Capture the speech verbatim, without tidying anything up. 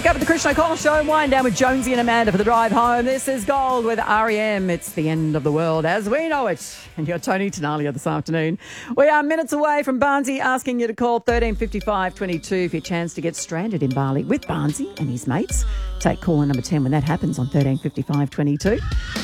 Up at the Christian O'Connell Show, wind down with Jonesy and Amanda for the drive home. This is Gold with R E M. It's the end of the world as we know it. And you're Tony Tenalia this afternoon. We are minutes away from Barnsey asking you to call thirteen fifty-five twenty-two for your chance to get stranded in Bali with Barnsey and his mates. Take caller number ten when that happens on thirteen fifty-five twenty-two.